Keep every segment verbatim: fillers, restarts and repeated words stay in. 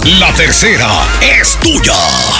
La tercera es tuya.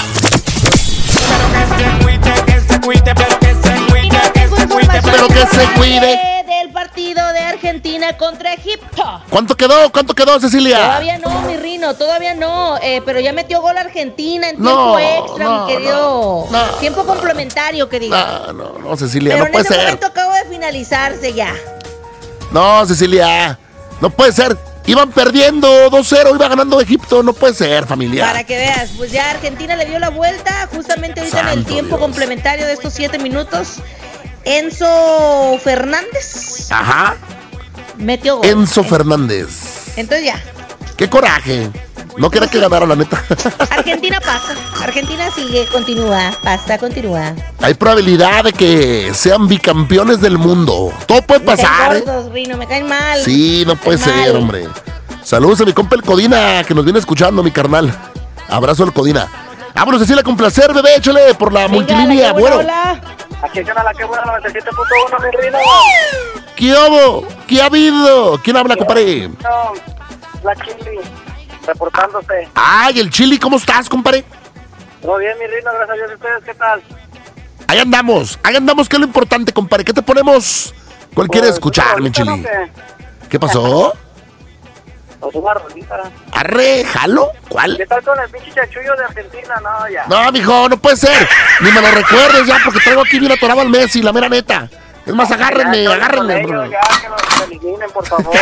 Pero que se cuide. Del partido de Argentina contra Egipto. ¿Cuánto quedó? ¿Cuánto quedó, Cecilia? Todavía no, mi Rino, todavía no. Eh, pero ya metió gol Argentina en No, tiempo extra, no, mi querido. no, no. Tiempo complementario, que diga. No, no, no, Cecilia, pero no puede en ese ser. momento acabo de finalizarse ya. No, Cecilia, no puede ser. Iban perdiendo dos cero, iba ganando Egipto. No puede ser, familia. Para que veas, pues ya Argentina le dio la vuelta justamente ahorita Santo en el tiempo Dios. complementario de estos siete minutos. Enzo Fernández Ajá. metió gol. Enzo Fernández. Entonces ya, Qué coraje. No quería que ganara, la neta. Argentina pasa. Argentina sigue, continúa, pasa, continúa. Hay probabilidad de que sean bicampeones del mundo. Todo puede Me pasar, caen ¿eh? gordos, Rino, me caen mal. Sí, no Me puede caen ser, mal. hombre. Saludos a mi compa el Codina, que nos viene escuchando, mi carnal. Abrazo al Codina. Vámonos, Cecilia, con placer, bebé, échale por la Venga, multilínea, qué buena bueno. ola. Aquí suena la que buena noventa y siete punto uno, mi Rino. ¿Qué hubo? ¿Qué ha habido? ¿Quién habla, compadre? No, la Chili, reportándose. Ay, el Chili, ¿cómo estás, compadre? Todo bien, mi Rino, gracias a Dios. ¿Y ustedes qué tal? Ahí andamos, ahí andamos, ¿qué es lo importante, compadre? ¿Qué te ponemos? ¿Cuál quieres Pues, escuchar, una mi rolita, Chili? ¿no? ¿Qué? ¿Qué pasó? Pues una rolita. ¿Arre, jalo? ¿Cuál? ¿Qué tal con el pinche chachullo de Argentina? No, ya. No, mijo, no puede ser. Ni me lo recuerdes ya, porque traigo aquí bien atorado al Messi, la mera neta. Es más, agárrenme, Ya, agárrenme. con bro. ellos, ya, que nos eliminen, por favor.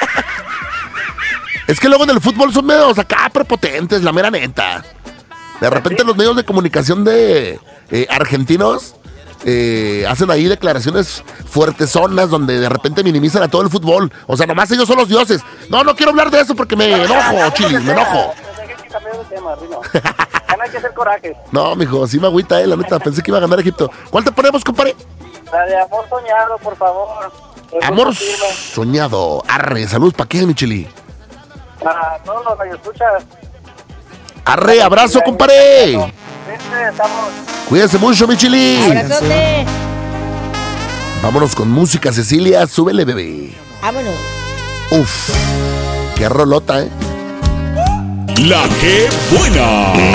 Es que luego en el fútbol son medios acá prepotentes, la mera neta. De repente los medios de comunicación de eh, argentinos eh, hacen ahí declaraciones fuertezonas donde de repente minimizan a todo el fútbol. O sea, nomás ellos son los dioses. No, no quiero hablar de eso porque me enojo, Chili, me enojo. Hay que cambiar de tema, Rino. Ya no hay que hacer coraje. No, mijo, sí me agüita, eh, la neta. Pensé que iba a ganar Egipto. ¿Cuál te ponemos, compadre? La de amor soñado, por favor. El Amor grupo Firme. soñado. Arre, salud, ¿pa' qué, mi Chili? Para todos los radioescuchas. Arre, abrazo, compadre. Este, estamos. Cuídense mucho, mi Chili. Abrazote. Vámonos con música, Cecilia. Súbele, bebé. Vámonos. Uf, qué rolota, ¿eh? La que buena.